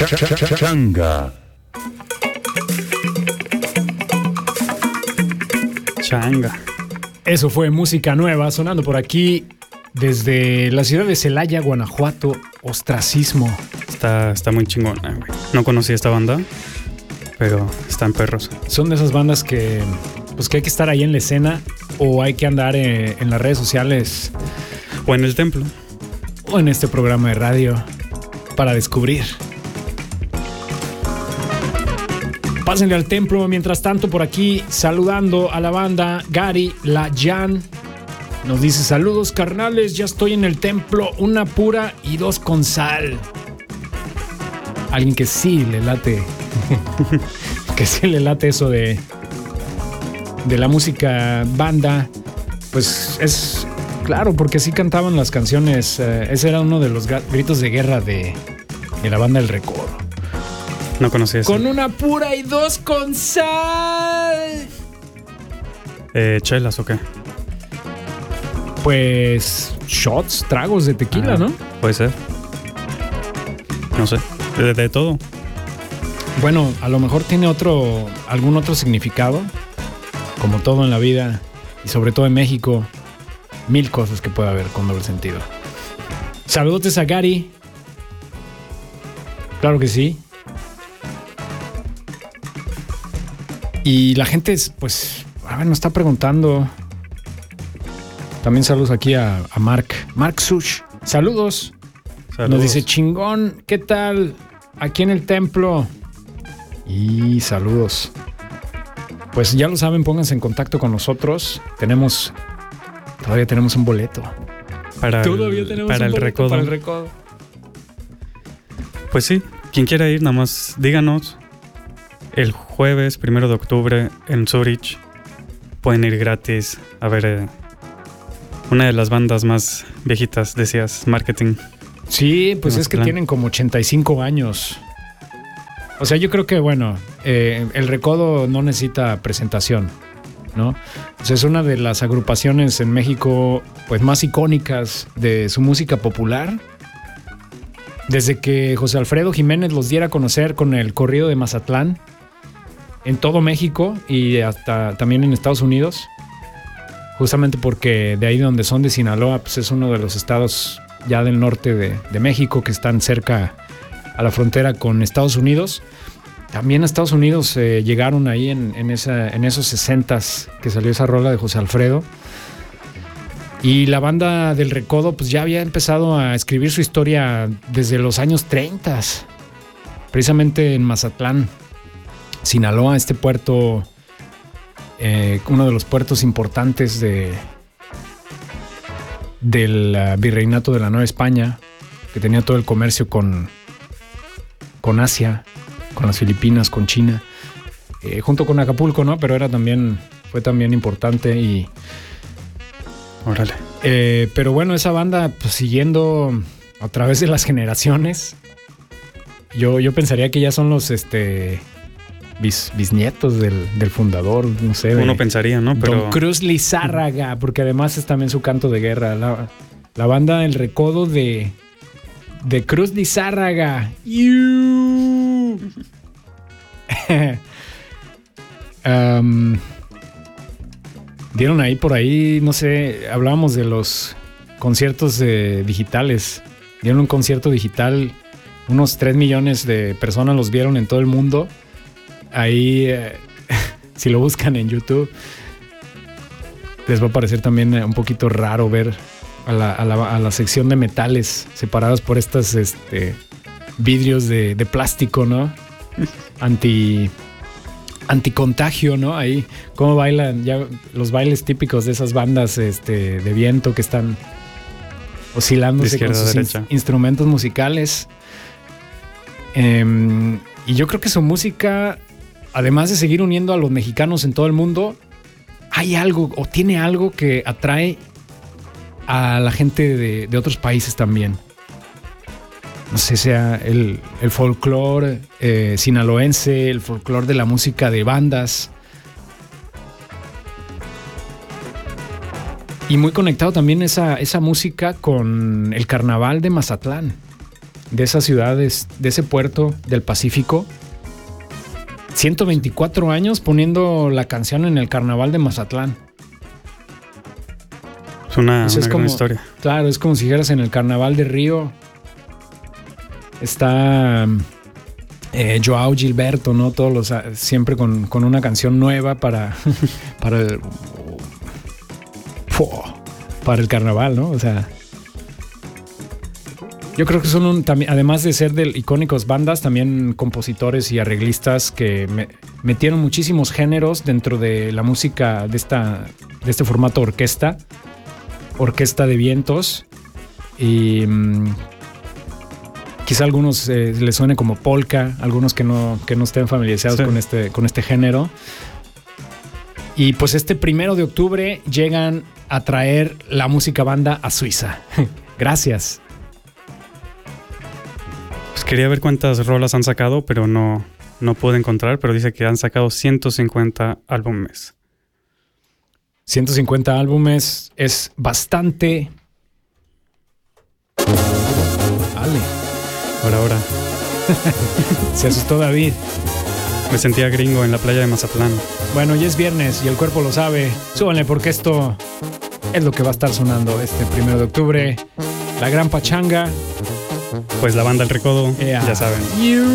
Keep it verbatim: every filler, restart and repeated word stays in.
Changa. Changa. Eso fue música nueva sonando por aquí desde la ciudad de Celaya, Guanajuato. Ostracismo. Está, está muy chingona, güey. No conocí esta banda, pero están perros. Son de esas bandas que, pues, que hay que estar ahí en la escena o hay que andar en, en las redes sociales O en el templo. o en este programa de radio para descubrir. Pásenle al templo. Mientras tanto, por aquí saludando a la banda, Gary Layan nos dice: saludos carnales, ya estoy en el templo, una pura y dos con sal. Alguien que sí le late que sí le late eso de de la música banda, pues es claro, porque sí cantaban las canciones. Eh, ese era uno de los gritos de guerra de, de la banda El Recodo. No conocí eso. Con una pura y dos con sal. Eh, ¿Chelas o qué? Pues shots, tragos de tequila, Ah, ¿no? Puede ser. No sé. De, de todo. Bueno, a lo mejor tiene otro, algún otro significado, como todo en la vida y sobre todo en México, mil cosas que puede haber con doble sentido. Saludos a Gary. Claro que sí. Y la gente, pues, a ver, nos está preguntando. También saludos aquí a, a Mark. Mark Sush. Saludos. Saludos. Nos dice: chingón, ¿qué tal? Aquí en el templo. Y saludos. Pues ya lo saben, pónganse en contacto con nosotros. Tenemos, todavía tenemos un boleto. Para Todavía el, tenemos para un el boleto recodo. para el recodo. Pues sí, quien quiera ir, nada más díganos. El jueves primero de octubre en Zurich pueden ir gratis a ver eh, una de las bandas más viejitas, decías, Marketing. Sí, pues Más es que plan. tienen como ochenta y cinco años. O sea, yo creo que, bueno, eh, el recodo no necesita presentación, ¿no? O sea, es una de las agrupaciones en México, pues, más icónicas de su música popular. Desde que José Alfredo Jiménez los diera a conocer con el corrido de Mazatlán en todo México y hasta también en Estados Unidos, justamente porque de ahí donde son, de Sinaloa, pues es uno de los estados ya del norte de, de México que están cerca a la frontera con Estados Unidos. También a Estados Unidos eh, llegaron ahí en, en, esa, en esos sesentas que salió esa rola de José Alfredo. Y la banda del Recodo pues ya había empezado a escribir su historia desde los años treinta, precisamente en Mazatlán, Sinaloa, este puerto, eh, uno de los puertos importantes de, del uh, virreinato de la Nueva España, que tenía todo el comercio con, con Asia, con las Filipinas, con China, eh, junto con Acapulco, ¿no? Pero era también, fue también importante y... Órale. Eh, pero bueno, esa banda, pues siguiendo a través de las generaciones, yo, yo pensaría que ya son los este bis, bisnietos del, del fundador, no sé. Uno de, pensaría, ¿no? Pero Don Cruz Lizárraga, porque además es también su canto de guerra. La, la banda El Recodo de, de Cruz Lizárraga. You. um, Dieron ahí por ahí, no sé, hablábamos de los conciertos eh, digitales. Dieron un concierto digital, unos tres millones de personas los vieron en todo el mundo. Ahí, eh, si lo buscan en YouTube, les va a parecer también un poquito raro ver a la, a la, a la sección de metales separadas por estas este, vidrios de, de plástico, ¿no? Anti... anticontagio, ¿no? Ahí, cómo bailan ya los bailes típicos de esas bandas este, de viento que están oscilándose con sus in- instrumentos musicales. Eh, y yo creo que su música, además de seguir uniendo a los mexicanos en todo el mundo, hay algo, o tiene algo que atrae a la gente de, de otros países también. No sé, sea el, el folclore eh, sinaloense, el folclore de la música de bandas. Y muy conectado también esa, esa música con el carnaval de Mazatlán. de esas ciudades, de ese puerto del Pacífico. ciento veinticuatro años poniendo la canción en el carnaval de Mazatlán. Es una, Pues una es gran como, historia. Claro, es como si dijeras en el carnaval de Río. Está eh, Joao Gilberto, ¿no? Todos los, siempre con, con una canción nueva para, para, el, para el carnaval, ¿no? O sea, yo creo que son, un, además de ser de icónicos bandas, también compositores y arreglistas que me, metieron muchísimos géneros dentro de la música de, esta, de este formato orquesta, orquesta de vientos. Y mmm, quizá a algunos eh, les suene como polka, algunos que no, que no estén familiarizados sí. con, este, con este género. Y pues este primero de octubre llegan a traer la música banda a Suiza. Gracias. Pues quería ver cuántas rolas han sacado, pero no, no pude encontrar, pero dice que han sacado ciento cincuenta álbumes. ciento cincuenta álbumes es bastante. Vale. Ahora, ahora. Se asustó David. Me sentía gringo en la playa de Mazatlán. Bueno, ya es viernes y el cuerpo lo sabe. Súbanle porque esto es lo que va a estar sonando este primero de octubre. La gran pachanga. Pues la banda El Recodo, yeah. ya saben. You